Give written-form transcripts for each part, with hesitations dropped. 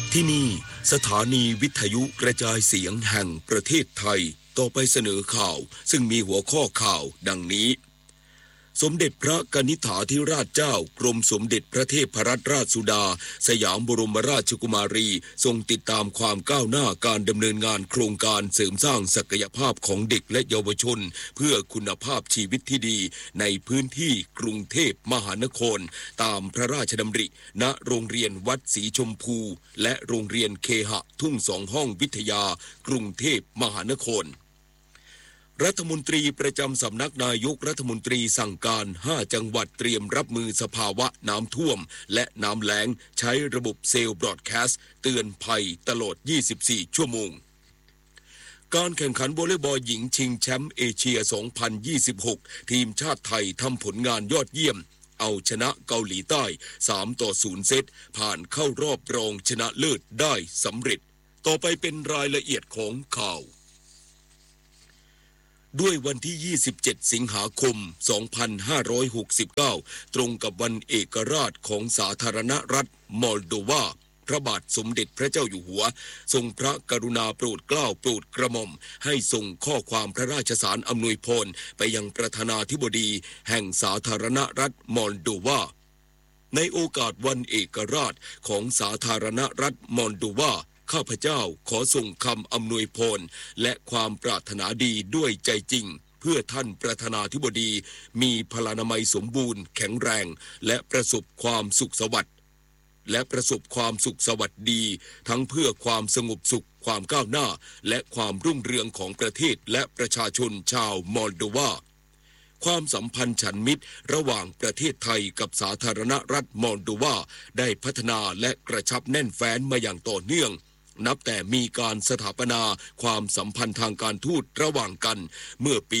ที่นี่สถานีวิทยุกระจายเสียงแห่งประเทศไทยต่อไปเสนอข่าวซึ่งมีหัวข้อข่าวดังนี้สมเด็จพระกนิษฐาธิราชเจ้ากรมสมเด็จพระเทพรัตนราชสุดาสยามบรมราชกุมารีทรงติดตามความก้าวหน้าการดำเนินงานโครงการเสริมสร้างศักยภาพของเด็กและเยาวชนเพื่อคุณภาพชีวิตที่ดีในพื้นที่กรุงเทพมหานครตามพระราชดำริณโรงเรียนวัดศรีชมพูและโรงเรียนเคหะทุ่งสองห้องวิทยากรุงเทพมหานครรัฐมนตรีประจำสำนักนายกรัฐมนตรีสั่งการ5จังหวัดเตรียมรับมือสภาวะน้ำท่วมและน้ำแล้งใช้ระบบเซลล์บรอดแคสต์เตือนภัยตลอด24ชั่วโมงการแข่งขันวอลเลย์บอลหญิงชิงแชมป์เอเชีย2026ทีมชาติไทยทำผลงานยอดเยี่ยมเอาชนะเกาหลีใต้3-0เซตผ่านเข้ารอบรองชนะเลิศได้สำเร็จต่อไปเป็นรายละเอียดของข่าวด้วยวันที่27สิงหาคม2569ตรงกับวันเอกราชของสาธารณรัฐมอลโดวาพระบาทสมเด็จพระเจ้าอยู่หัวทรงพระกรุณาโปรดเกล้าโปรดกระหม่อมให้ส่งข้อความพระราชสารอำนวยพรไปยังประธานาธิบดีแห่งสาธารณรัฐมอลโดวาในโอกาสวันเอกราชของสาธารณรัฐมอลโดวาข้าพเจ้าขอส่งคำอำนวยพรและความปรารถนาดีด้วยใจจริงเพื่อท่านประธานาธิบดีมีพลานามัยสมบูรณ์แข็งแรงและประสบความสุขสวัสดิ์ดีทั้งเพื่อความสงบสุขความก้าวหน้าและความรุ่งเรืองของประเทศและประชาชนชาวมอลโดวาความสัมพันธ์ฉันมิตรระหว่างประเทศไทยกับสาธารณรัฐมอลโดวาได้พัฒนาและกระชับแน่นแฟ้นมาอย่างต่อเนื่องนับแต่มีการสถาปนาความสัมพันธ์ทางการทูตระหว่างกันเมื่อปี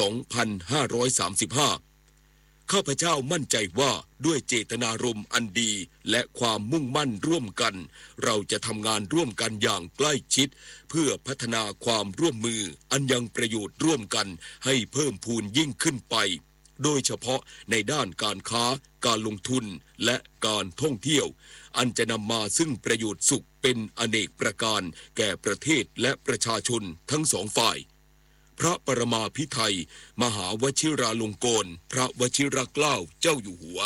2535 ข้าพเจ้ามั่นใจว่าด้วยเจตนารมณ์อันดีและความมุ่งมั่นร่วมกันเราจะทำงานร่วมกันอย่างใกล้ชิดเพื่อพัฒนาความร่วมมืออันยังประโยชน์ร่วมกันให้เพิ่มพูนยิ่งขึ้นไปโดยเฉพาะในด้านการค้าการลงทุนและการท่องเที่ยวอันจะนำมาซึ่งประโยชน์สุขเป็นอเนกประการแก่ประเทศและประชาชนทั้งสองฝ่ายพระปรมาภิไธยมหาวชิราลงกรณ์พระวชิรเกล้าเจ้าอยู่หัว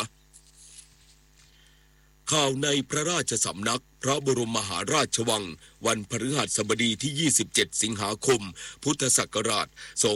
ข่าวในพระราชสำนักพระบรมมหาราชวังวันพฤหัสบดีที่27สิงหาคมพุทธศักราช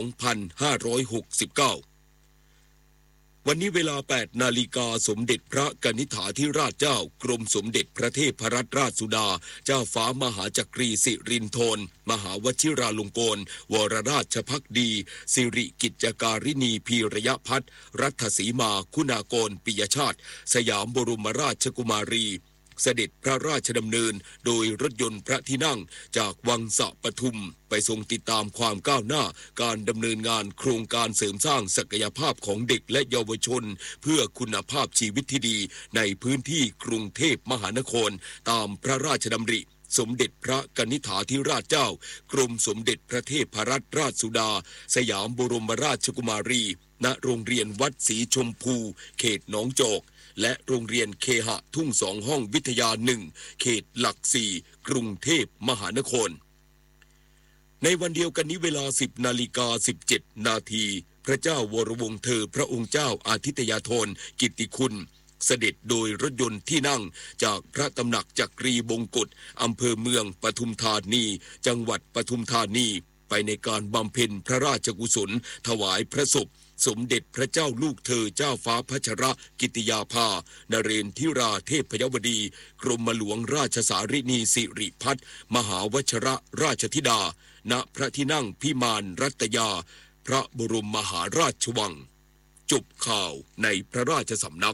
2569วันนี้เวลา 8 นาฬิกาสมเด็จพระกนิษฐาธิราชเจ้ากรมสมเด็จพระเทพรัตนราชสุดาเจ้าฟ้ามหาจักรีสิรินธรมหาวชิราลงกรณ์วรราชภักดีสิริกิจการินีพีรยพัฒน์รัฐสีมาคุณากรปิยชาติสยามบรมราชกุมารีเสด็จพระราชดำเนินโดยรถยนต์พระที่นั่งจากวังสะปทุมไปทรงติดตามความก้าวหน้าการดำเนินงานโครงการเสริมสร้างศักยภาพของเด็กและเยาวชนเพื่อคุณภาพชีวิตที่ดีในพื้นที่กรุงเทพมหานครตามพระราชดำริสมเด็จพระกนิษฐาธิราชเจ้ากรมสมเด็จพระเทพรัตนราชสุดาสยามบรมราชกุมารีณโรงเรียนวัดศรีชมพูเขตหนองจอกและโรงเรียนเคหะทุ่งสองห้องวิทยา1เขตหลัก4กรุงเทพมหานครในวันเดียวกันนี้เวลา 10:17 นาทีพระเจ้าวรวงศ์เธอพระองค์เจ้าอาทิตยาธรกิตติคุณเสด็จโดยรถยนต์ที่นั่งจากพระตำหนักจักรีบงกฎอำเภอเมืองปทุมธานีจังหวัดปทุมธานีไปในการบำเพ็ญพระราชกุศลถวายพระศพสมเด็จพระเจ้าลูกเธอเจ้าฟ้าพัชรกิติยาภานเรนทิราเทพยวดีกรมหลวงราชสารินีสิริพัฒน์มหาวชรราชธิดาณพระที่นั่งพิมานรัตยาพระบรมมหาราชวังจบข่าวในพระราชสำนัก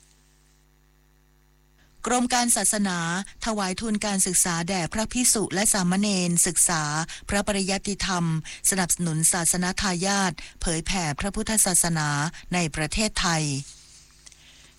กรมการศาสนาถวายทุนการศึกษาแด่พระภิกษุและสามเณรศึกษาพระปริยัติธรรมสนับสนุนศาสนทายาทเผยแผ่พระพุทธศาสนาในประเทศไทย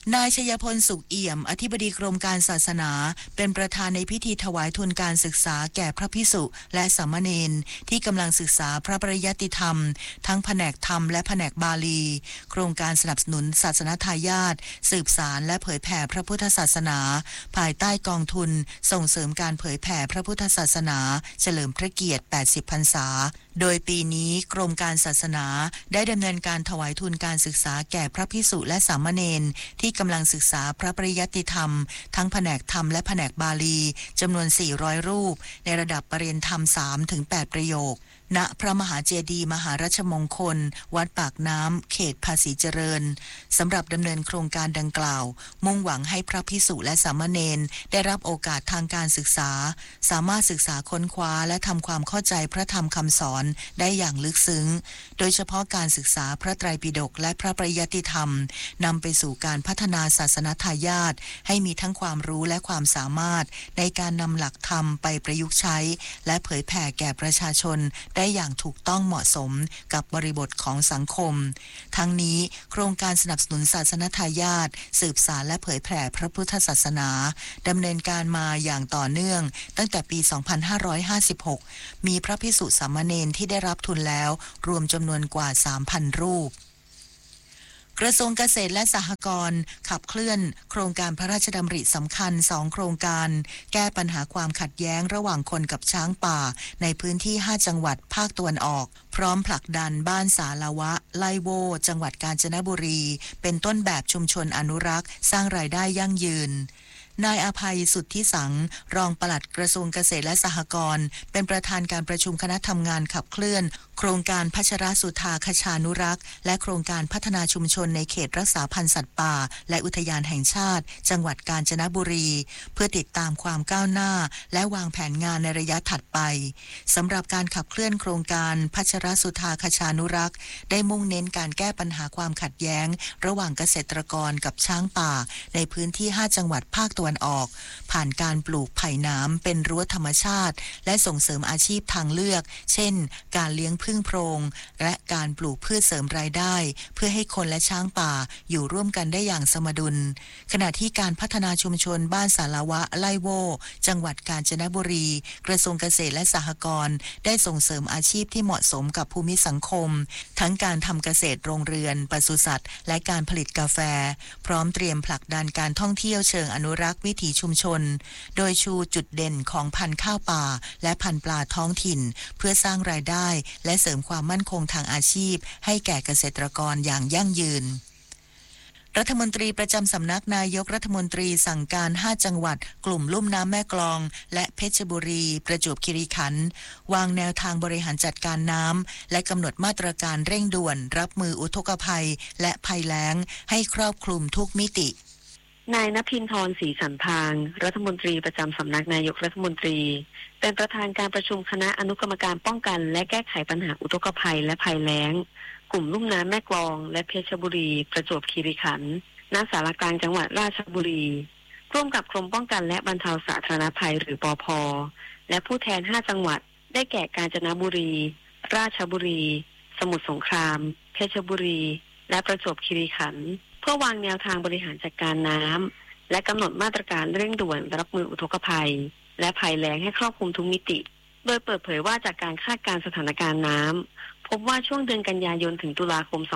นายชยพลสุขเอี่ยมอธิบดีกรมการศาสนาเป็นประธานในพิธีถวายทุนการศึกษาแก่พระภิกษุและสามเณรที่กำลังศึกษาพระปริยัติธรรมทั้งแผนกธรรมและแผนกบาลีโครงการสนับสนุนศาสนทายาทสืบสารและเผยแผ่พระพุทธศาสนาภายใต้กองทุนส่งเสริมการเผยแผ่พระพุทธศาสนาเฉลิมพระเกียรติ80พรรษาโดยปีนี้กรมการศาสนาได้ดำเนินการถวายทุนการศึกษาแก่พระภิกษุและสามเณรที่กำลังศึกษาพระปริยัติธรรมทั้งแผนกธรรมและแผนกบาลีจำนวน400รูปในระดับปริญญาธรรม 3-8 ประโยคณพระมหาเจดีย์มหาราชมงคลวัดปากน้ำเขตภาษีเจริญสำหรับดำเนินโครงการดังกล่าวมุ่งหวังให้พระภิกษุและสามเณรได้รับโอกาสทางการศึกษาสามารถศึกษาค้นคว้าและทำความเข้าใจพระธรรมคำสอนได้อย่างลึกซึ้งโดยเฉพาะการศึกษาพระไตรปิฎกและพระปริยัติธรรมนำไปสู่การพัฒนาศาสนทายาทให้มีทั้งความรู้และความสามารถในการนำหลักธรรมไปประยุกต์ใช้และเผยแผ่แก่ประชาชนได้อย่างถูกต้องเหมาะสมกับบริบทของสังคมทั้งนี้โครงการสนับสนุนศาสนทายาทสืบสานและเผยแผ่พระพุทธศาสนาดำเนินการมาอย่างต่อเนื่องตั้งแต่ปี 2556 มีพระภิกษุสามเณรที่ได้รับทุนแล้วรวมจำนวนกว่า 3,000 รูปกระทรวงเกษตรและสหกรณ์ขับเคลื่อนโครงการพระราชดำริสำคัญ2โครงการแก้ปัญหาความขัดแย้งระหว่างคนกับช้างป่าในพื้นที่5จังหวัดภาคตะวันออกพร้อมผลักดันบ้านสาลาวะไลโวจังหวัดกาญจนบุรีเป็นต้นแบบชุมชนอนุรักษ์สร้างรายได้ยั่งยืนนายอภัยสุทธิสังรองปลัดกระทรวงเกษตรและสหกรณ์เป็นประธานการประชุมคณะทำงานขับเคลื่อนโครงการพัชรสุธาคชานุรักษ์และโครงการพัฒนาชุมชนในเขตรักษาพันธุ์สัตว์ป่าและอุทยานแห่งชาติจังหวัดกาญจนบุรีเพื่อติดตามความก้าวหน้าและวางแผนงานในระยะถัดไปสำหรับการขับเคลื่อนโครงการพัชรสุธาคชานุรักษ์ได้มุ่งเน้นการแก้ปัญหาความขัดแย้งระหว่างเกษตรกรกับช้างป่าในพื้นที่5จังหวัดภาคตะวันออกผ่านการปลูกไผ่น้ำเป็นรั้วธรรมชาติและส่งเสริมอาชีพทางเลือกเช่นการเลี้ยงผึ้งโพรงและการปลูกพืชเสริมรายได้เพื่อให้คนและช้างป่าอยู่ร่วมกันได้อย่างสมดุลขณะที่การพัฒนาชุมชนบ้านสาลาวะไลโวจังหวัดกาญจนบุรีกระทรวงเกษตรและสหกรณ์ได้ส่งเสริมอาชีพที่เหมาะสมกับภูมิสังคมทั้งการทำเกษตรโรงเรือนปศุสัตว์และการผลิตกาแฟพร้อมเตรียมผลักดันการท่องเที่ยวเชิงอนุรักษ์วิถีชุมชนโดยชูจุดเด่นของพันธุ์ข้าวป่าและพันธุ์ปลาท้องถิ่นเพื่อสร้างรายได้และเสริมความมั่นคงทางอาชีพให้แก่เกษตรกรอย่างยั่งยืนรัฐมนตรีประจำสำนักนายกรัฐมนตรีสั่งการ5จังหวัดกลุ่มลุ่มน้ำแม่กลองและเพชรบุรีประจวบคีรีขันธ์วางแนวทางบริหารจัดการน้ำและกำหนดมาตรการเร่งด่วนรับมืออุทกภัยและภัยแล้งให้ครอบคลุมทุกมิตินายณภินทร์ ศรีสันพางรัฐมนตรีประจำสำนักนายกรัฐมนตรีเป็นประธานการประชุมคณะอนุกรรมการป้องกันและแก้ไขปัญหาอุทกภัยและภัยแล้งกลุ่มลุ่มน้ำแม่กลองและเพชรบุรีประจวบคีรีขันธ์ณศาลากลางจังหวัดราชบุรีร่วมกับกรมป้องกันและบรรเทาสาธารณภัยหรือปภ.และผู้แทน5จังหวัดได้แก่กาญจนบุรีราชบุรีสมุทรสงครามเพชรบุรีและประจวบคีรีขันธ์เพื่อวางแนวทางบริหารจัดการน้ำและกำหนดมาตรการเร่งด่วนรับมืออุทกภัยและภัยแล้งให้ครอบคลุมทุกมิติโดยเปิดเผยว่าจากการคาดการณ์สถานการณ์น้ำพบว่าช่วงเดือนกันยายนถึงตุลาคม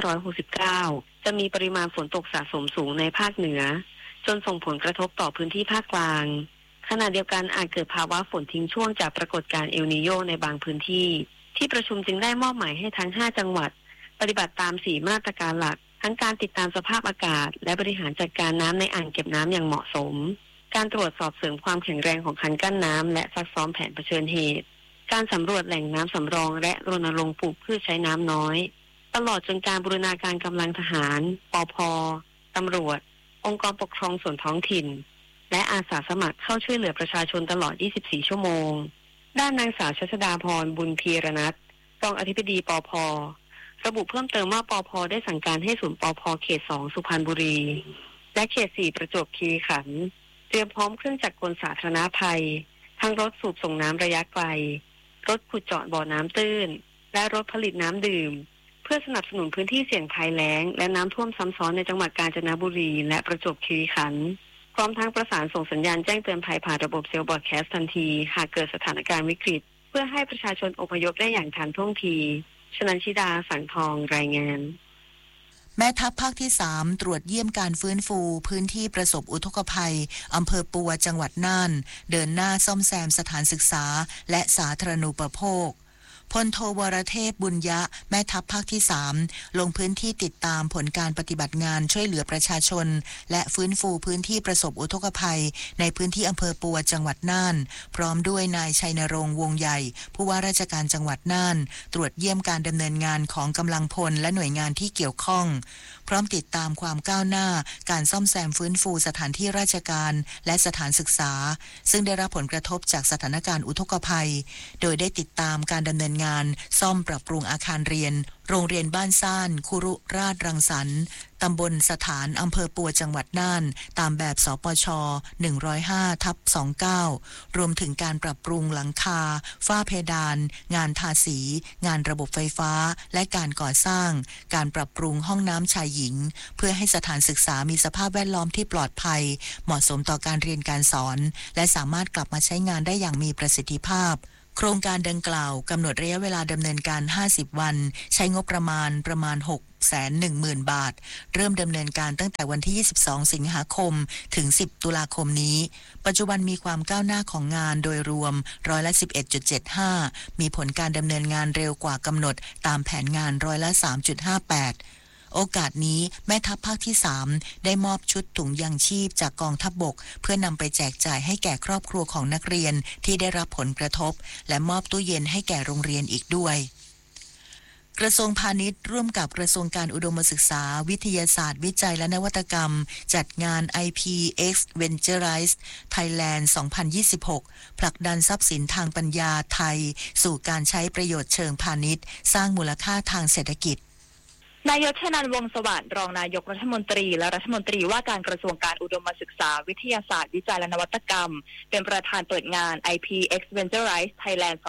2569 จะมีปริมาณฝนตกสะสมสูงในภาคเหนือจนส่งผลกระทบต่อพื้นที่ภาคกลางขณะเดียวกันอาจเกิดภาวะฝนทิ้งช่วงจากปรากฏการณ์เอลนีโญในบางพื้นที่ที่ประชุมจึงได้มอบหมายให้ทั้ง5จังหวัดปฏิบัติตาม4มาตรการหลักทั้งการติดตามสภาพอากาศและบริหารจัดการน้ำในอ่างเก็บน้ำอย่างเหมาะสมการตรวจสอบเสริมความแข็งแรงของคันกั้นน้ำและซักซ้อมแผนเผชิญเหตุการสำรวจแหล่งน้ำสำรองและรณรงค์ปลูกพืชใช้น้ำน้อยตลอดจนการบูรณาการกำลังทหารปภ.ตำรวจองค์กรปกครองส่วนท้องถิ่นและอาสาสมัครเข้าช่วยเหลือประชาชนตลอด 24 ชั่วโมงด้านนางสาวชัชดาพรบุญพีรนัทรองอธิบดีปภ.ระบุเพิ่มเติมว่าปภ.ได้สั่งการให้ศูนย์ปภ.เขต 2 สุพรรณบุรีและเขต 4 ประจวบคีรีขันธ์เตรียมพร้อมเครื่องจักรกลสาธารณภัยทั้งรถสูบส่งน้ำระยะไกลรถขุดเจาะบ่อน้ำตื้นและรถผลิตน้ำดื่มพื่อสนับสนุนพื้นที่เสี่ยงภัยแล้งและน้ำท่วมซ้ำซ้อนในจังหวัดกาญจนบุรีและประจวบคีรีขันธ์พร้อมทั้งประสานส่งสัญญาณแจ้งเตือนภัยผ่านระบบเซลล์บอร์ดแคสต์ทันทีหากเกิดสถานการณ์วิกฤตเพื่อให้ประชาชนอพยพได้อย่างทันท่วงทีชนันชิดาสังทองรายงานแม่ทัพภาคที่3ตรวจเยี่ยมการฟื้นฟูพื้นที่ประสบอุทกภัยอำเภอปัวจังหวัดน่านเดินหน้าซ่อมแซมสถานศึกษาและสาธารณูปโภคพลโทวรเทพบุญยะแม่ทัพภาคที่3ลงพื้นที่ติดตามผลการปฏิบัติงานช่วยเหลือประชาชนและฟื้นฟูพื้นที่ประสบอุทกภัยในพื้นที่อำเภอปัวจังหวัดน่านพร้อมด้วยนายชัยนรงค์วงใหญ่ผู้ว่าราชการจังหวัดน่านตรวจเยี่ยมการดำเนินงานของกำลังพลและหน่วยงานที่เกี่ยวข้องพร้อมติดตามความก้าวหน้าการซ่อมแซมฟื้นฟูสถานที่ราชการและสถานศึกษาซึ่งได้รับผลกระทบจากสถานการณ์อุทกภัยโดยได้ติดตามการดำเนินงานซ่อมปรับปรุงอาคารเรียนโรงเรียนบ้านซ่านคุรุราชรังสรรค์ตำบลสถานอำเภอปัวจังหวัดน่านตามแบบสปช105/29รวมถึงการปรับปรุงหลังคาฝ้าเพดานงานทาสีงานระบบไฟฟ้าและการก่อสร้างการปรับปรุงห้องน้ำชายหญิงเพื่อให้สถานศึกษามีสภาพแวดล้อมที่ปลอดภัยเหมาะสมต่อการเรียนการสอนและสามารถกลับมาใช้งานได้อย่างมีประสิทธิภาพโครงการดังกล่าวกำหนดระยะเวลาดำเนินการ50วันใช้งบประมาณ610,000 บาทเริ่มดำเนินการตั้งแต่วันที่22สิงหาคมถึง10ตุลาคมนี้ปัจจุบันมีความก้าวหน้าของงานโดยรวม11.75%มีผลการดำเนินงานเร็วกว่ากำหนดตามแผนงาน3.58%โอกาสนี้แม่ทัพภาคที่3ได้มอบชุดถุงยางชีพจากกองทัพบกเพื่อนำไปแจกจ่ายให้แก่ครอบครัวของนักเรียนที่ได้รับผลกระทบและมอบตู้เย็นให้แก่โรงเรียนอีกด้วยกระทรวงพาณิชย์ร่วมกับกระทรวงการอุดมศึกษาวิทยาศาสตร์วิจัยและนวัตกรรมจัดงาน IPX Venturize Thailand 2026 ผลักดันทรัพย์สินทางปัญญาไทยสู่การใช้ประโยชน์เชิงพาณิชย์สร้างมูลค่าทางเศรษฐกิจนายชนันท์ วงศ์สวัสดิ์รองนายกรัฐมนตรีและรัฐมนตรีว่าการกระทรวงการอุดมศึกษาวิทยาศาสตร์วิจัยและนวัตกรรมเป็นประธานเปิดงาน IPX Venturize Thailand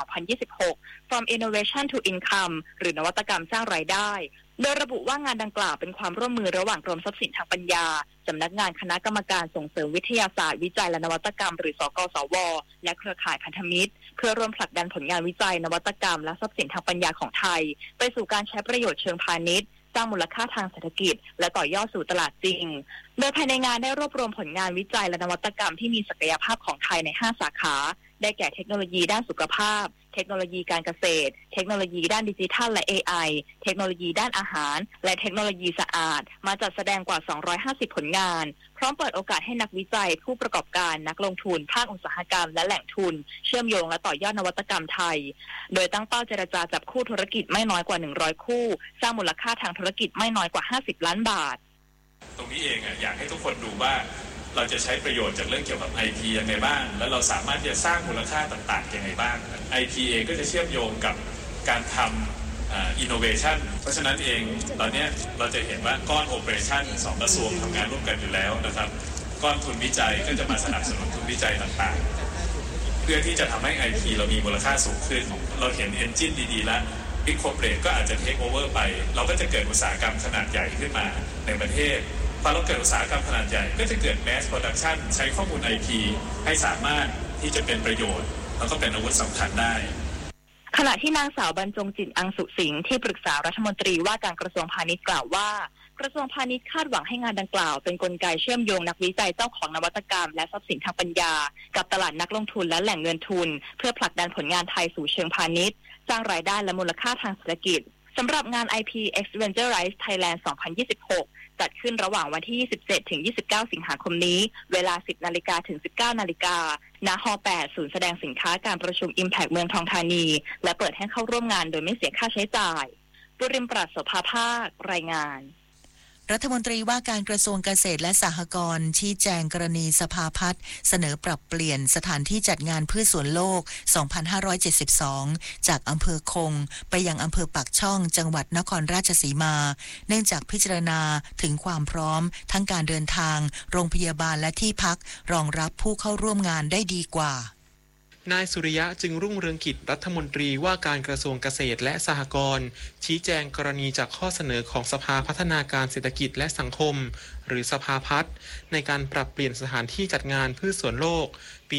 2026 From Innovation to Income หรือนวัตกรรมสร้างรายได้โดยระบุว่างานดังกล่าวเป็นความร่วมมือระหว่างกรมทรัพย์สินทางปัญญาสำนักงานคณะกรรมการส่งเสริมวิทยาศาสตร์วิจัยและนวัตกรรมหรือสกสวและเครือข่ายพันธมิตรเพื่อร่วมผลักดันผลงานวิจัยนวัตกรรมและทรัพย์สินทางปัญญาของไทยไปสู่การใช้ประโยชน์เชิงพาณิชย์สร้างมูลค่าทางเศรษฐกิจและต่อยอดสู่ตลาดจริงโดยภายในงานได้รวบรวมผลงานวิจัยและนวัตกรรมที่มีศักยภาพของไทยใน5สาขาได้แก่เทคโนโลยีด้านสุขภาพเทคโนโลยีการเกษตรเทคโนโลยีด้านดิจิทัลและ AI เทคโนโลยีด้านอาหารและเทคโนโลยีสะอาดมาจัดแสดงกว่า250ผลงานพร้อมเปิดโอกาสให้นักวิจัยผู้ประกอบการนักลงทุนภาคอุตสาหกรรมและแหล่งทุนเชื่อมโยงและต่อยอดนวัตกรรมไทยโดยตั้งเป้าเจรจาจับคู่ธุรกิจไม่น้อยกว่า100คู่สร้างมูลค่าทางธุรกิจไม่น้อยกว่า50ล้านบาทตรงนี้เองอยากให้ทุกคนดูว่าเราจะใช้ประโยชน์จากเรื่องเกี่ยวกับ IT ยังไงบ้างแล้วเราสามารถจะสร้างมูลค่าต่างๆยังไงบ้าง IT เองก็จะเชื่อมโยงกับการทำinnovation เพราะฉะนั้นเองตอนนี้เราจะเห็นว่าก้อน operation 2 กระทรวงทำงานร่วมกันอยู่แล้วนะครับก้อนทุนวิจัยก็จะมาสนับสนุนทุนวิจัยต่างๆเพื่อที่จะทำให้ IT เรามีมูลค่าสูงขึ้นเราเห็น engine ดีๆแล้ว Big Corporate ก็อาจจะ take over ไปเราก็จะเกิดอุตสาหกรรมขนาดใหญ่ขึ้นมาในประเทศพอเราเกิดอุตสาหกรรมขนาดใหญ่ก็จะเกิด mass production ใช้ข้อมูล IP ให้สามารถที่จะเป็นประโยชน์แล้วก็เป็นอาวุธสำคัญได้ขณะที่นางสาวบรรจงจิตอังสุสิงห์ที่ปรึกษารัฐมนตรีว่าการกระทรวงพาณิชย์กล่าวว่ากระทรวงพาณิชย์คาดหวังให้งานดังกล่าวเป็นกลไกเชื่อมโยงนักวิจัยเจ้าของนวัตกรรมและทรัพย์สินทางปัญญากับตลาดนักลงทุนและแหล่งเงินทุนเพื่อผลักดันผลงานไทยสู่เชิงพาณิชย์สร้างรายได้และมูลค่าทางเศรษฐกิจสำหรับงาน IPX Venturize Thailand 2026 จัดขึ้นระหว่างวันที่27ถึง29สิงหาคมนี้เวลา 10 นาฬิกาถึง 19 นาฬิกาณ ฮ.8 ศูนย์แสดงสินค้าการประชุม Impact เมืองทองธานีและเปิดให้เข้าร่วมงานโดยไม่เสียค่าใช้จ่ายบุริมปราศโสภาภาครายงานรัฐมนตรีว่าการกระทรวงเกษตรและสหกรณ์ชี้แจงกรณีสภาพัฒน์เสนอปรับเปลี่ยนสถานที่จัดงานพืชสวนโลก 2572 จากอำเภอคงไปยังอำเภอปากช่องจังหวัดนครราชสีมาเนื่องจากพิจารณาถึงความพร้อมทั้งการเดินทางโรงพยาบาลและที่พักรองรับผู้เข้าร่วมงานได้ดีกว่านายสุริยะจึงรุ่งเรืองกิจรัฐมนตรีว่าการกระทรวงเกษตรและสหกรณ์ชี้แจงกรณีจากข้อเสนอของสภาพัฒนาการเศรษฐกิจและสังคมหรือสภาพัฒน์ในการปรับเปลี่ยนสถานที่จัดงานพืชสวนโลกปี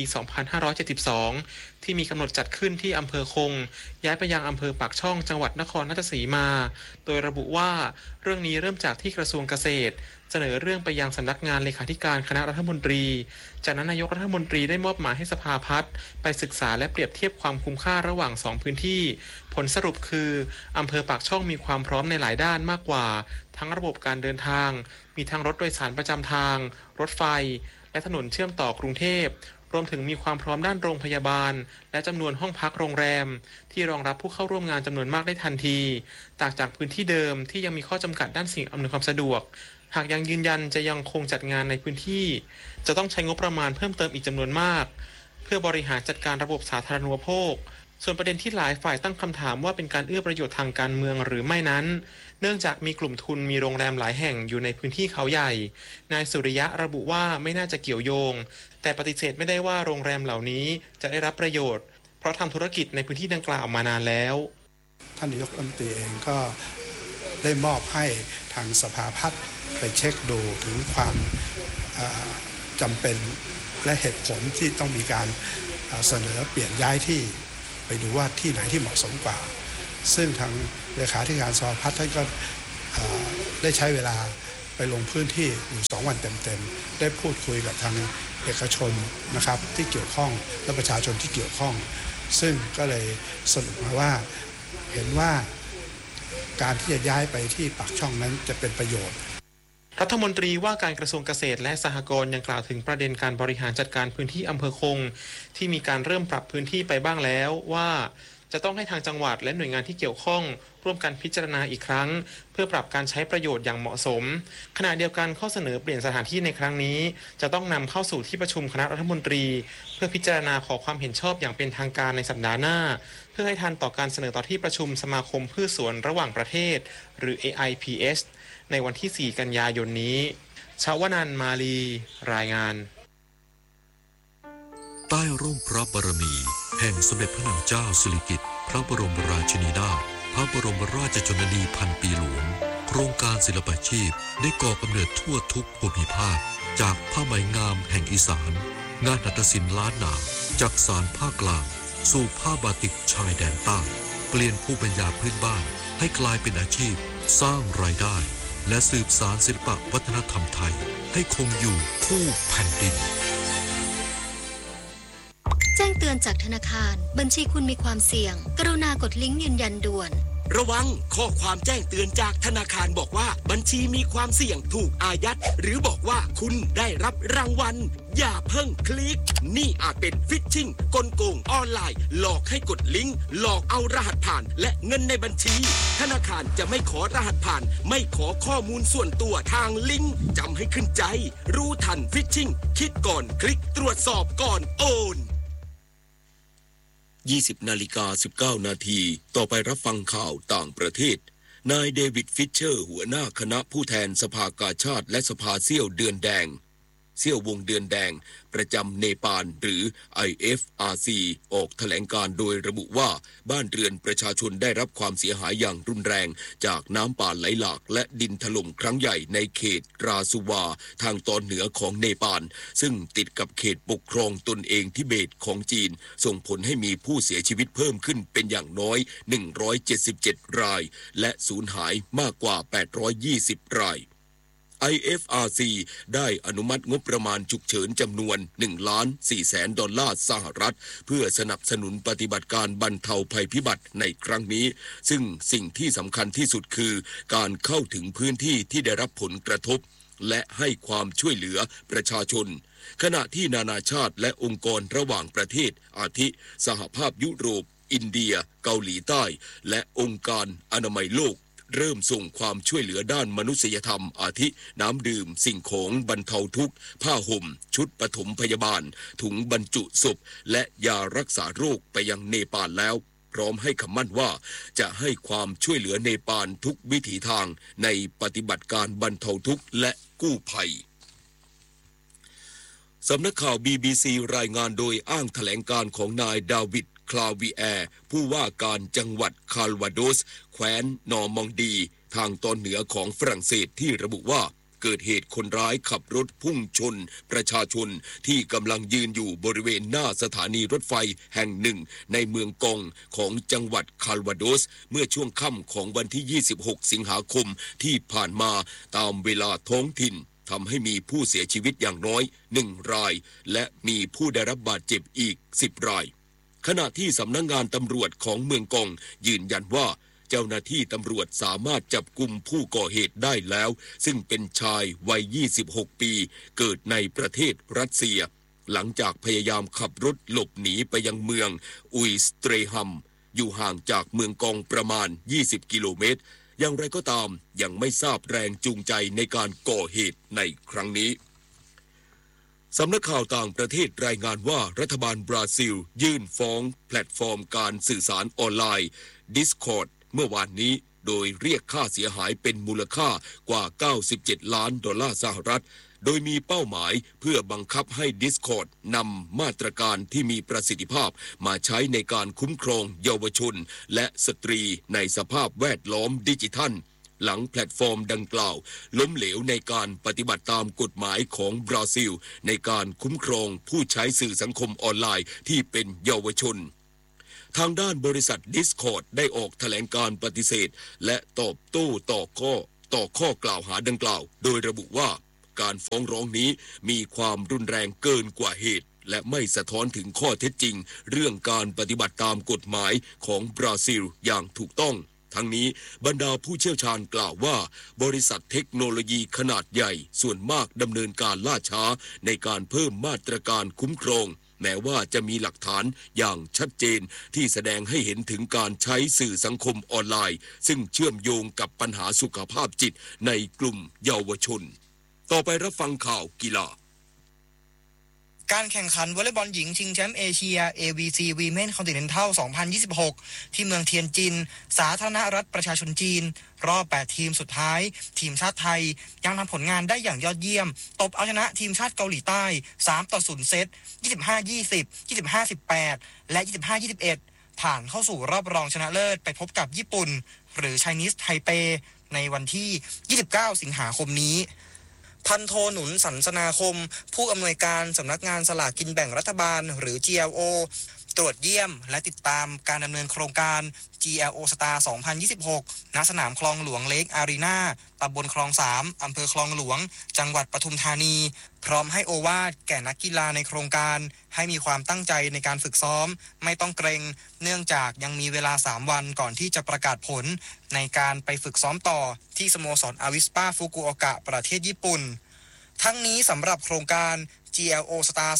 2572 ที่มีกำหนดจัดขึ้นที่อำเภอคงย้ายไปยังอำเภอปากช่องจังหวัดนครราชสีมาโดยระบุว่าเรื่องนี้เริ่มจากที่กระทรวงเกษตรเสนอเรื่องไปยังสำนักงานเลขาธิการคณะรัฐมนตรีจากนั้นนายกรัฐมนตรีได้มอบหมายให้สภาพัฒน์ไปศึกษาและเปรียบเทียบความคุ้มค่าระหว่าง2พื้นที่ผลสรุปคืออำเภอปากช่องมีความพร้อมในหลายด้านมากกว่าทั้งระบบการเดินทางมีทั้งรถโดยสารประจำทางรถไฟและถนนเชื่อมต่อกรุงเทพรวมถึงมีความพร้อมด้านโรงพยาบาลและจำนวนห้องพักโรงแรมที่รองรับผู้เข้าร่วมงานจำนวนมากได้ทันทีต่างจากพื้นที่เดิมที่ยังมีข้อจำกัดด้านสิ่งอำนวยความสะดวกหากยังยืนยันจะยังคงจัดงานในพื้นที่จะต้องใช้งบประมาณเพิ่มเติมอีกจำนวนมากเพื่อบริหารจัดการระบบสาธารณูปโภคส่วนประเด็นที่หลายฝ่ายตั้งคำถามว่าเป็นการเอื้อประโยชน์ทางการเมืองหรือไม่นั้นเนื่องจากมีกลุ่มทุนมีโรงแรมหลายแห่งอยู่ในพื้นที่เขาใหญ่นายสุริยะระบุว่าไม่น่าจะเกี่ยวโยงแต่ปฏิเสธไม่ได้ว่าโรงแรมเหล่านี้จะได้รับประโยชน์เพราะทำธุรกิจในพื้นที่ดังกล่าวมานานแล้วท่านนายกรัฐมนตรีเองก็ได้มอบให้ทางสภาพัฒน์ไปเช็คดูถึงความจำเป็นและเหตุผลที่ต้องมีการเสนอเปลี่ยนย้ายที่ไปดูว่าที่ไหนที่เหมาะสมกว่าซึ่งทางเลขาธิการสภาพัฒน์ท่านก็ได้ใช้เวลาไปลงพื้นที่อยู่2 วันเต็มๆได้พูดคุยกับทางเอกชนนะครับที่เกี่ยวข้องและประชาชนที่เกี่ยวข้องซึ่งก็เลยสรุปมาว่าเห็นว่าการที่จะย้ายไปที่ปากช่องนั้นจะเป็นประโยชน์รัฐมนตรีว่าการกระทรวงเกษตรและสหกรณ์ยังกล่าวถึงประเด็นการบริหารจัดการพื้นที่อำเภอคงที่มีการเริ่มปรับพื้นที่ไปบ้างแล้วว่าจะต้องให้ทางจังหวัดและหน่วยงานที่เกี่ยวข้องร่วมกันพิจารณาอีกครั้งเพื่อปรับการใช้ประโยชน์อย่างเหมาะสมขณะเดียวกันข้อเสนอเปลี่ยนสถานที่ในครั้งนี้จะต้องนำเข้าสู่ที่ประชุมคณะรัฐมนตรีเพื่อพิจารณาขอความเห็นชอบอย่างเป็นทางการในสัปดาห์หน้าเพื่อให้ทันต่อการเสนอต่อที่ประชุมสมาคมพืชสวนระหว่างประเทศหรือ AIPS ในวันที่ 4 กันยายนนี้ชวนันท์มาลีรายงานใต้ร่มพระบารมีแห่งสมเด็จพระนางเจ้าสิริกิติ์พระบรมราชินีนาถพระบรมราชชนนีพันปีหลวงโครงการศิลปาชีพได้ก่อกำเนิดทั่วทุกภูมิภาคจากผ้าไหมงามแห่งอีสานงานหัตถศิลป์ล้านนาจากสานภาคกลางสู่ผ้าบาติกชายแดนใต้เปลี่ยนภูมิปัญญาพื้นบ้านให้กลายเป็นอาชีพสร้างรายได้และสืบสานศิลปวัฒนธรรมไทยให้คงอยู่คู่แผ่นดินแจ้งเตือนจากธนาคารบัญชีคุณมีความเสี่ยงกรุณากดลิงก์ยืนยันด่วนระวังข้อความแจ้งเตือนจากธนาคารบอกว่าบัญชีมีความเสี่ยงถูกอายัดหรือบอกว่าคุณได้รับรางวัลอย่าเพิ่งคลิกนี่อาจเป็นฟิชชิงกลโกงออนไลน์หลอกให้กดลิงก์หลอกเอารหัสผ่านและเงินในบัญชีธนาคารจะไม่ขอรหัสผ่านไม่ขอข้อมูลส่วนตัวทางลิงก์จำให้ขึ้นใจรู้ทันฟิชชิงคิดก่อนคลิกตรวจสอบก่อนโอน20:19 นาทีต่อไปรับฟังข่าวต่างประเทศนายเดวิดฟิชเชอร์หัวหน้าคณะผู้แทนสภากาชาดและสภาเซี่ยวเดือนแดงเซี่ยววงเดือนแดงประจำเนปาลหรือ IFRC ออกแถลงการโดยระบุว่าบ้านเรือนประชาชนได้รับความเสียหายอย่างรุนแรงจากน้ำป่าไหลหลากและดินถล่มครั้งใหญ่ในเขตราซูวาทางตอนเหนือของเนปาลซึ่งติดกับเขตปกครองตนเองทิเบตของจีนส่งผลให้มีผู้เสียชีวิตเพิ่มขึ้นเป็นอย่างน้อย177รายและสูญหายมากกว่า820รายIFRC ได้อนุมัติงบประมาณฉุกเฉินจำนวน$1,400,000 สหรัฐเพื่อสนับสนุนปฏิบัติการบรรเทาภัยพิบัติในครั้งนี้ซึ่งสิ่งที่สำคัญที่สุดคือการเข้าถึงพื้นที่ที่ได้รับผลกระทบและให้ความช่วยเหลือประชาชนขณะที่นานาชาติและองค์กรระหว่างประเทศอาทิสหภาพยุโรปอินเดียเกาหลีใต้และองค์การอนามัยโลกเริ่มส่งความช่วยเหลือด้านมนุษยธรรมอาทิน้ำดื่มสิ่งของบรรเทาทุกข์ผ้าห่มชุดปฐมพยาบาลถุงบรรจุศพและยารักษาโรคไปยังเนปาลแล้วพร้อมให้คำมั่นว่าจะให้ความช่วยเหลือเนปาลทุกวิถีทางในปฏิบัติการบรรเทาทุกข์และกู้ภัยสำนักข่าว BBC รายงานโดยอ้างแถลงการของนายดาวิดคลาวีแอร์ผู้ว่าการจังหวัดคาลวาโดสแคว้นนอร์มองดีทางตอนเหนือของฝรั่งเศสที่ระบุว่าเกิดเหตุคนร้ายขับรถพุ่งชนประชาชนที่กำลังยืนอยู่บริเวณหน้าสถานีรถไฟแห่งหนึ่งในเมืองกองของจังหวัดคาลวาโดสเมื่อช่วงค่ำของวันที่ 26 สิงหาคมที่ผ่านมาตามเวลาท้องถิ่นทำให้มีผู้เสียชีวิตอย่างน้อย1รายและมีผู้ได้รับบาดเจ็บอีก10รายขณะที่สำนักงานตำรวจของเมืองกองยืนยันว่าเจ้าหน้าที่ตำรวจสามารถจับกุมผู้ก่อเหตุได้แล้วซึ่งเป็นชายวัย26ปีเกิดในประเทศรัสเซียหลังจากพยายามขับรถหลบหนีไปยังเมืองอุยสเตรฮัมอยู่ห่างจากเมืองกองประมาณ20กิโลเมตรอย่างไรก็ตามยังไม่ทราบแรงจูงใจในการก่อเหตุในครั้งนี้สำนักข่าวต่างประเทศรายงานว่ารัฐบาลบราซิลยื่นฟ้องแพลตฟอร์มการสื่อสารออนไลน์ Discord เมื่อวานนี้โดยเรียกค่าเสียหายเป็นมูลค่ากว่า$97 ล้านสหรัฐโดยมีเป้าหมายเพื่อบังคับให้ Discord นำมาตรการที่มีประสิทธิภาพมาใช้ในการคุ้มครองเยาวชนและสตรีในสภาพแวดล้อมดิจิทัลหลังแพลตฟอร์มดังกล่าวล้มเหลวในการปฏิบัติตามกฎหมายของบราซิลในการคุ้มครองผู้ใช้สื่อสังคมออนไลน์ที่เป็นเยาวชนทางด้านบริษัท Discord ได้ออกแถลงการปฏิเสธและตอบโต้ต่อข้อกล่าวหาดังกล่าวโดยระบุว่าการฟ้องร้องนี้มีความรุนแรงเกินกว่าเหตุและไม่สะท้อนถึงข้อเท็จจริงเรื่องการปฏิบัติตามกฎหมายของบราซิลอย่างถูกต้องทั้งนี้บรรดาผู้เชี่ยวชาญกล่าวว่าบริษัทเทคโนโลยีขนาดใหญ่ส่วนมากดำเนินการล่าช้าในการเพิ่มมาตรการคุ้มครองแม้ว่าจะมีหลักฐานอย่างชัดเจนที่แสดงให้เห็นถึงการใช้สื่อสังคมออนไลน์ซึ่งเชื่อมโยงกับปัญหาสุขภาพจิตในกลุ่มเยาวชนต่อไปรับฟังข่าวกีฬาการแข่งขันวอลเลย์บอลหญิงชิงแชมป์เอเชีย ABC Women Continental 2026 ที่เมืองเทียนจินสาธารณรัฐประชาชนจีนรอบ8ทีมสุดท้ายทีมชาติไทยยังทำผลงานได้อย่างยอดเยี่ยมตบเอาชนะทีมชาติเกาหลีใต้3-0 เซต 25-20 25-18 และ 25-21 ผ่านเข้าสู่รอบรองชนะเลิศไปพบกับญี่ปุ่นหรือ Chinese Taipei ในวันที่ 29 สิงหาคมนี้พันโทหนุนสันสนาคมผู้อำนวยการสำนักงานสลากกินแบ่งรัฐบาลหรือ GLO ตรวจเยี่ยมและติดตามการดำเนินโครงการ GLO Star 2026 ณ สนามคลองหลวงเลคอารีนาตำบลคลอง 3 อำเภอคลองหลวงจังหวัดปทุมธานีพร้อมให้โอวาทแก่นักกีฬาในโครงการให้มีความตั้งใจในการฝึกซ้อมไม่ต้องเกรงเนื่องจากยังมีเวลา3วันก่อนที่จะประกาศผลในการไปฝึกซ้อมต่อที่สโมสรอาวิสปาฟุกุโอกะประเทศญี่ปุ่นทั้งนี้สำหรับโครงการ GLO Star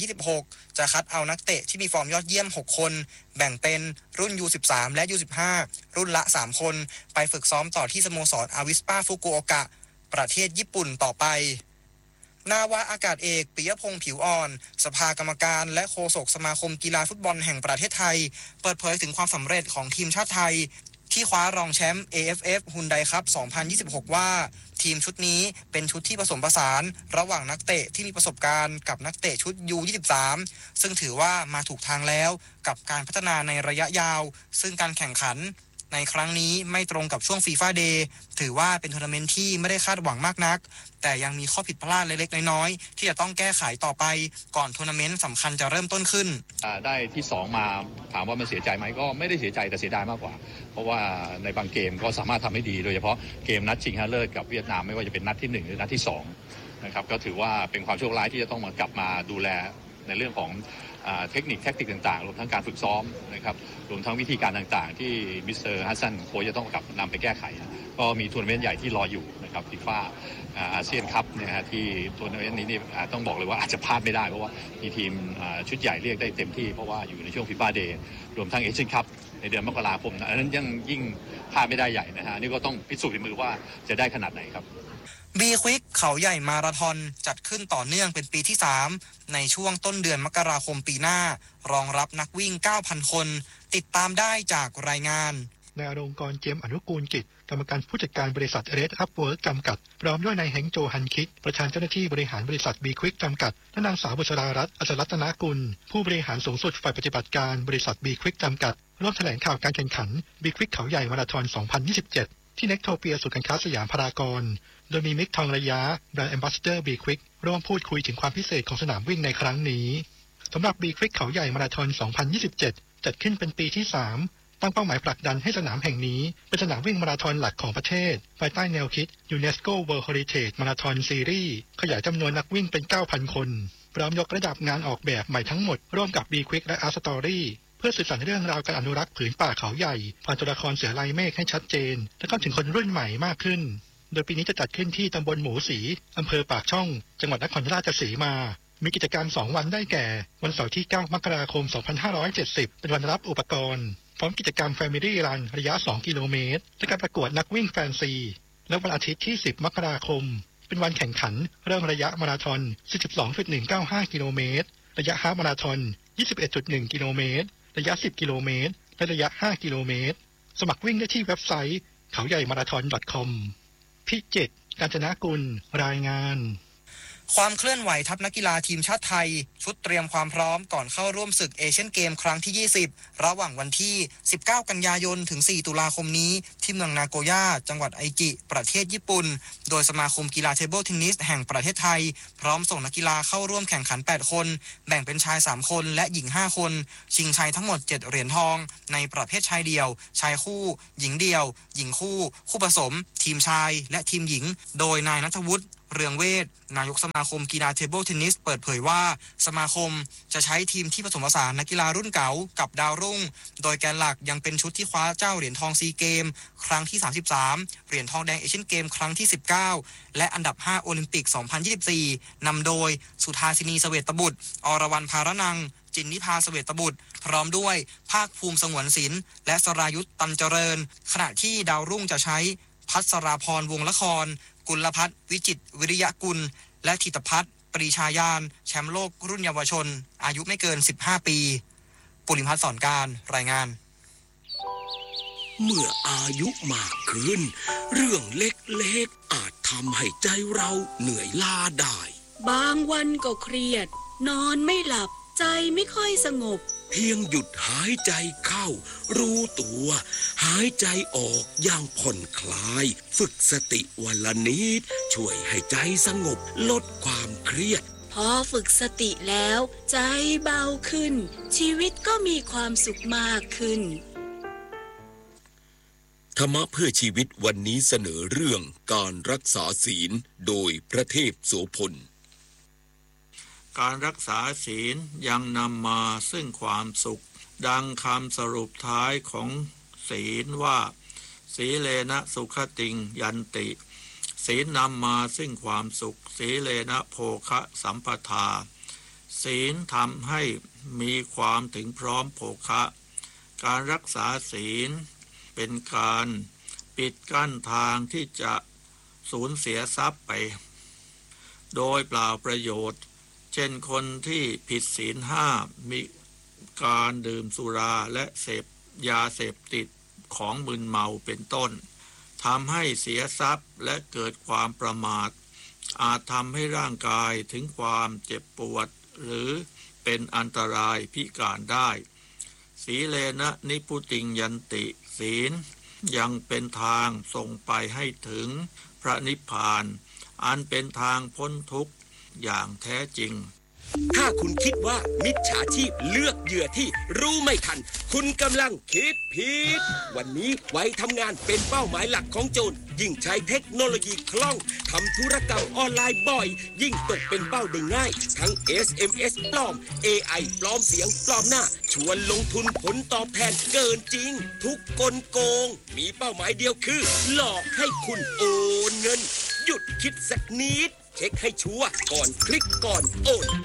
2026 จะคัดเอานักเตะที่มีฟอร์มยอดเยี่ยม6คนแบ่งเป็นรุ่น U13 และ U15 รุ่นละ3คนไปฝึกซ้อมต่อที่สโมสรอาวิสปาฟุกุโอกะประเทศญี่ปุ่นต่อไปนาวาอากาศเอกปิยพงษ์ผิวอ่อนสภากรรมการและโฆษกสมาคมกีฬาฟุตบอลแห่งประเทศไทยเปิดเผยถึงความสำเร็จของทีมชาติไทยที่คว้ารองแชมป์ AFF Hyundai Cup 2026 ว่าทีมชุดนี้เป็นชุดที่ผสมผสานระหว่างนักเตะที่มีประสบการณ์กับนักเตะชุด U23 ซึ่งถือว่ามาถูกทางแล้วกับการพัฒนาในระยะยาวซึ่งการแข่งขันในครั้งนี้ไม่ตรงกับช่วง FIFA Day ถือว่าเป็นทัวร์นาเมนต์ที่ไม่ได้คาดหวังมากนักแต่ยังมีข้อผิดพลาดเล็กๆน้อยๆที่จะต้องแก้ไขต่อไปก่อนทัวร์นาเมนต์สำคัญจะเริ่มต้นขึ้นได้ที่2มาถามว่ามันเสียใจไหมก็ไม่ได้เสียใจแต่เสียดายมากกว่าเพราะว่าในบางเกมก็สามารถทำให้ดีโดยเฉพาะเกมนัดชิงชนะเลิศกับเวียดนามไม่ว่าจะเป็นนัดที่1หรือนัดที่2นะครับก็ถือว่าเป็นความโชคร้ายที่จะต้องมากลับมาดูแลในเรื่องของเทคนิคแทคติกต่างๆรวมทั้งการฝึกซ้อมนะครับรวมทั้งวิธีการต่างๆที่มิสเตอร์ฮัสซันโค้ชจะต้องกลับนำไปแก้ไขก็มีทัวร์นาเมนต์ใหญ่ที่รออยู่นะครับฟีฟ่าอาเซียนคัพเนี่ยฮะที่ทัวร์นาเมนต์นี้นี่ต้องบอกเลยว่าอาจจะพลาดไม่ได้เพราะว่ามีทีมชุดใหญ่เรียกได้เต็มที่เพราะว่าอยู่ในช่วงฟีฟ่าเดย์รวมทั้งเอเชียนคัพในเดือนมกราคมอันนั้นยังยิ่งพลาดไม่ได้ใหญ่นะฮะนี่ก็ต้องพิสูจน์ฝีมือว่าจะได้ขนาดไหนครับบีควิกเขาใหญ่มาราธอนจัดขึ้นต่อเนื่องเป็นปีที่3ในช่วงต้นเดือนมกราคมปีหน้ารองรับนักวิ่ง 9,000 คนติดตามได้จากรายงานนายอลงกรณ์เจียมอนุกูลกิจกรรมการผู้จัดการบริษัท Red Up Work จำกัดพร้อมด้วยนายเฮงโจฮันคิกประธานเจ้าหน้าที่บริหารบริษัท B Quick จำกัดและนางสาวบุษรารัตน์อัจฉรัตนกุลผู้บริหารสูงสุดฝ่ายปฏิบัติการบริษัท B Quick จำกัดร่วมแถลงข่าวการแข่งขัน B Quick เขาใหญ่มาราธอน 2027 ที่เน็กโทเปียศูนย์การค้าสยามพารากอนโดยมีมิกทองระยะแบรนด์แอมบาสเดอร์ B Quick ร่วมพูดคุยถึงความพิเศษของสนามวิ่งในครั้งนี้สำหรับ B Quick เขาใหญ่มาราธอน 2027 จัดขึ้นเป็นปีที่ 3ตั้งเป้าหมายผลักดันให้สนามแห่งนี้เป็นสนามวิ่งมาราธอนหลักของประเทศภายใต้แนวคิด UNESCO World Heritage Marathon Series ขยายจำนวนนักวิ่งเป็น 9,000 คนพร้อมยกระดับงานออกแบบใหม่ทั้งหมดร่วมกับ B Quick และ Art Story เพื่อสื่อสารเรื่องราวการอนุรักษ์ผืนป่าเขาใหญ่ผ่านตัวละครเสือลายเมฆให้ชัดเจนและเข้าถึงคนรุ่นใหม่มากขึ้นโดยปีนี้จะจัดขึ้นที่ตำบลหมูสีอำเภอปากช่องจังหวัดนครราชสีมามีกิจกรรม2วันได้แก่วันเสาร์ที่9มกราคม2570เป็นวันรับอุปกรณ์พร้อมกิจกรรม Family Run ระยะ2กิโลเมตรและการประกวดนักวิ่งแฟนซีและวันอาทิตย์ที่10มกราคมเป็นวันแข่งขันเริ่มระยะมาราธอน 42.195 กิโลเมตรระยะฮาล์ฟมาราธอน 21.1 กิโลเมตรระยะ10กิโลเมตรและระยะ5กิโลเมตรสมัครวิ่งได้ที่เว็บไซต์เขาใหญ่มาราธอน .com พิจิตร กาญจนกุลรายงานความเคลื่อนไหวทัพนักกีฬาทีมชาติไทยชุดเตรียมความพร้อมก่อนเข้าร่วมศึกเอเชียนเกมครั้งที่20ระหว่างวันที่19กันยายนถึง4ตุลาคมนี้ที่เมืองนาโกย่าจังหวัดไอจิประเทศญี่ปุ่นโดยสมาคมกีฬาเทเบิลเทนนิสแห่งประเทศไทยพร้อมส่งนักกีฬาเข้าร่วมแข่งขัน8คนแบ่งเป็นชาย3คนและหญิง5คนชิงชัยทั้งหมด7เหรียญทองในประเภทชายเดี่ยวชายคู่หญิงเดี่ยวหญิงคู่คู่ผสมทีมชายและทีมหญิงโดยนายณัฐวุฒิเรืองเวชนายกสมาคมกีฬาเทเบิลเทนนิสเปิดเผยว่าสมาคมจะใช้ทีมที่ผสมผสานนักกีฬารุ่นเก่ากับดาวรุ่งโดยแกนหลักยังเป็นชุดที่คว้าเจ้าเหรียญทองซีเกมครั้งที่33เหรียญทองแดงเอเชียนเกมครั้งที่19และอันดับ5โอลิมปิก2024นำโดยสุธาสินีเสวตบุตรอรวรรณภารนังจินนิพาเสวตบุตรพร้อมด้วยภาคภูมิสงวนศิลป์และสรายุทธตันเจริญขณะที่ดาวรุ่งจะใช้พัชราพรวงละครกุลพัฒน์วิจิตรวิริยะกุลและธิตพัฒน์ปรีชายานแชมป์โลกรุ่นเยาวชนอายุไม่เกิน15ปีปุริพัฒน์สอนการรายงานเมื่ออายุมากขึ้นเรื่องเล็กๆอาจทำให้ใจเราเหนื่อยล้าได้บางวันก็เครียดนอนไม่หลับใจไม่ค่อยสงบเพียงหยุดหายใจเข้ารู้ตัวหายใจออกอย่างผ่อนคลายฝึกสติวันละนิดช่วยให้ใจสงบลดความเครียดพอฝึกสติแล้วใจเบาขึ้นชีวิตก็มีความสุขมากขึ้นธรรมะเพื่อชีวิตวันนี้เสนอเรื่องการรักษาศีลโดยพระเทพโสพลการรักษาศีลยังนำมาซึ่งความสุขดังคำสรุปท้ายของศีลว่าสีเลนะสุขติงยันติศีลนำมาซึ่งความสุขสีเลนะโภคะสัมปทาศีลทำให้มีความถึงพร้อมโภคะการรักษาศีลเป็นการปิดกั้นทางที่จะสูญเสียทรัพย์ไปโดยเปล่าประโยชน์เช่นคนที่ผิดศีล5มีการดื่มสุราและเสพยาเสพติดของมึนเมาเป็นต้นทำให้เสียทรัพย์และเกิดความประมาทอาจทำให้ร่างกายถึงความเจ็บปวดหรือเป็นอันตรายพิการได้สีเลนะนิพุติงยันติศีลยังเป็นทางส่งไปให้ถึงพระนิพพานอันเป็นทางพ้นทุกข์อย่างแท้จริงถ้าคุณคิดว่ามิจฉาชีพเลือกเหยื่อที่รู้ไม่ทันคุณกำลังคิดผิดวันนี้ไว้ทำงานเป็นเป้าหมายหลักของโจรยิ่งใช้เทคโนโลยีคล่องทำธุรกรรมออนไลน์บ่อยยิ่งตกเป็นเป้าได้ง่ายทั้ง SMS ปลอม AI ปลอมเสียงปลอมหน้าชวนลงทุนผลตอบแทนเกินจริงทุกกลโกงมีเป้าหมายเดียวคือหลอกให้คุณโอนเงินหยุดคิดสักนิดเช็คให้ชัวร์ก่อนคลิกก่อนโอน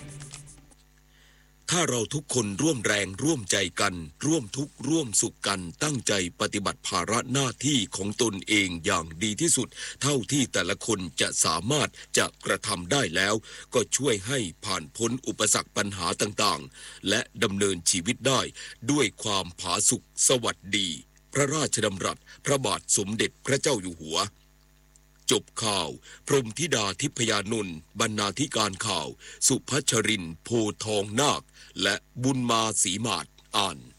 ถ้าเราทุกคนร่วมแรงร่วมใจกันร่วมทุกข์ร่วมสุขกันตั้งใจปฏิบัติภาระหน้าที่ของตนเองอย่างดีที่สุดเท่าที่แต่ละคนจะสามารถจะกระทำได้แล้วก็ช่วยให้ผ่านพ้นอุปสรรคปัญหาต่างๆและดำเนินชีวิตได้ด้วยความผาสุกสวัสดีพระราชดำรัสพระบาทสมเด็จพระเจ้าอยู่หัวจบข่าวพรหมธิดาทิพยานนท์บรรณาธิการข่าวสุพัชรินทร์โพทองนาคและบุญมาศรีมาศอ่าน